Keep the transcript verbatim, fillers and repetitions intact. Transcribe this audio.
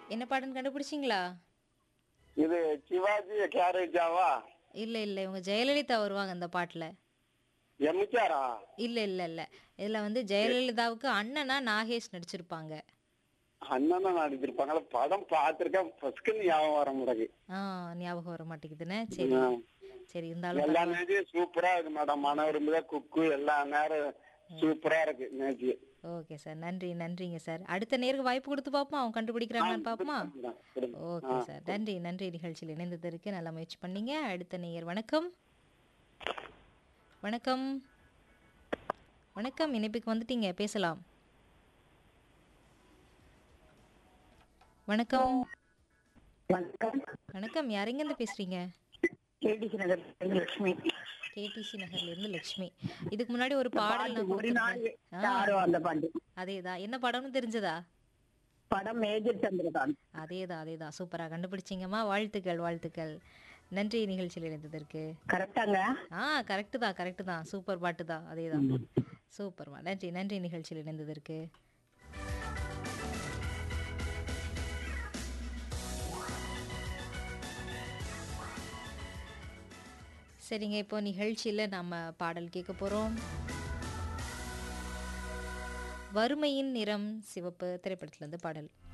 என்ன பாடல்ன்னு கண்டுபிடிச்சீங்களா? இது சிவாஜி கேரேஜாவா? இல்ல, இல்ல. இவங்க ஜெயலலிதா வருவாங்க இந்த பாட்டுல. எம்ஜிஆரா? இல்ல, இல்ல, இல்ல. இதுல வந்து ஜெயலலிதாவுக்கு அண்ணனா நாகேஷ் நடிச்சிருப்பாங்க. அண்ணன் நடிச்சிருப்பாங்களா? படம் பார்த்திருக்கேன். ஃபர்ஸ்ட்க்கு ஞாபகம் வர மாட்டேங்குது. ஆ ஞாபகம் வர மாட்டேங்குதுன்னு. சரி. ம். சரி இருந்தாலும் எல்லா பரவால்ல. மேட்சும் சூப்பரா இருக்கு மேடம். மன விரும்புத குக்கு எல்லா நேரம் சூப்பரா இருக்கு மேட்ச். Okay sir. நன்றி, நன்றிங்க சார். அடுத்த நேருக்கு வாய்ப்பு குடுத்து பாப்போம். அவங்க கண்டுபிடிக்கிறாங்களான்னு பாப்போமா? Okay sir. நன்றி, நன்றி நிகழ்ச்சியில் இணைந்ததற்கு நல்லா முயற்சி பண்ணீங்க. அடுத்த நேயர் வணக்கம். வணக்கம். வணக்கம். இணைப்புக்கு வந்துட்டீங்க. பேசலாம். வணக்கம். வணக்கம். வணக்கம். யார் எங்கேருந்து பேசுறீங்க? கேடிசி நகர் லட்சுமி. கேடிசி நகர்ல இருந்து லட்சுமி. இதுக்கு முன்னாடி ஒரு இந்த பாடல் பாட்டு நான் ஒரு நாள் கொடுத்திருந்தேன். ஆ யாரோ அந்த பாட்டு. அதேதான். என்ன படம்னு தெரிஞ்சதா? படம் மேஜர் சந்திரகாந்த். அதேதான், அதேதான். சூப்பரா கண்டுபிடிச்சீங்கம்மா. வாழ்த்துக்கள், வாழ்த்துக்கள். நன்றி நிகழ்ச்சியில் இணைந்ததற்கு. கரெக்டாங்க? ஆ கரெக்ட் தான், கரெக்ட் தான். சூப்பர் பாட்டு தான். அதேதான். சூப்பர்மா. நன்றி, நன்றி நிகழ்ச்சியில் இணைந்ததற்கு. சரிங்க. இப்போ நிகழ்ச்சியில நம்ம பாடல் கேட்க போறோம். வறுமையின் நிறம் சிவப்பு திரைப்படத்துல இருந்து பாடல்.